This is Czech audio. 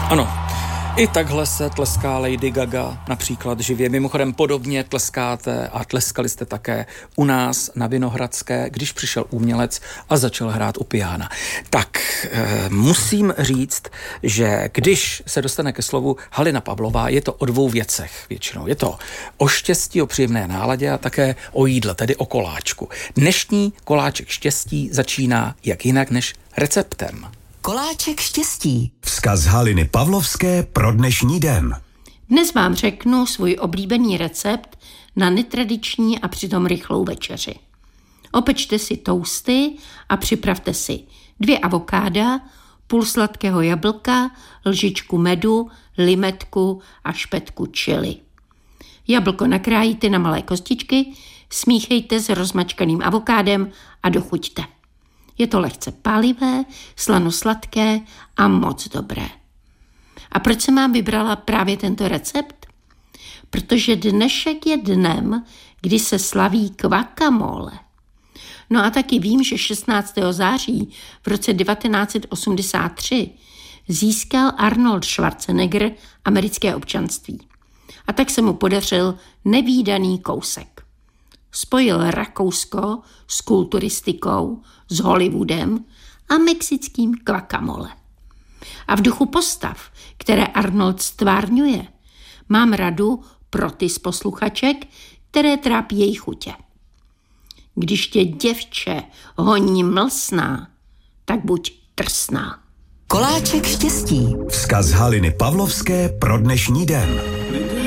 Ano, i takhle se tleská Lady Gaga, například živě. Mimochodem podobně tleskáte a tleskali jste také u nás na Vinohradské, když přišel umělec a začal hrát u piana. Tak musím říct, že když se dostane ke slovu Halina Pavlová, je to o dvou věcech většinou. Je to o štěstí, o příjemné náladě a také o jídle, tedy o koláčku. Dnešní koláček štěstí začíná jak jinak než receptem. Koláček štěstí. Vzkaz Haliny Pavlovské pro dnešní den. Dnes vám řeknu svůj oblíbený recept na netradiční a přitom rychlou večeři. Opečte si tousty a připravte si 2 avokáda, půl sladkého jablka, lžičku medu, limetku a špetku chili. Jablko nakrájíte na malé kostičky, smíchejte s rozmačkaným avokádem a dochuťte. Je to lehce pálivé, slano-sladké a moc dobré. A proč jsem vám vybrala právě tento recept? Protože dnešek je dnem, kdy se slaví guacamole. No a taky vím, že 16. září v roce 1983 získal Arnold Schwarzenegger americké občanství. A tak se mu podařil nevídaný kousek. Spojil Rakousko s kulturistikou, s Hollywoodem a mexickým guacamole. A v duchu postav, které Arnold stvárňuje, mám radu pro ty z posluchaček, které trápí její chutě. Když tě děvče honí mlsná, tak buď drsná. Koláček štěstí. Vzkaz Haliny Pavlovské pro dnešní den.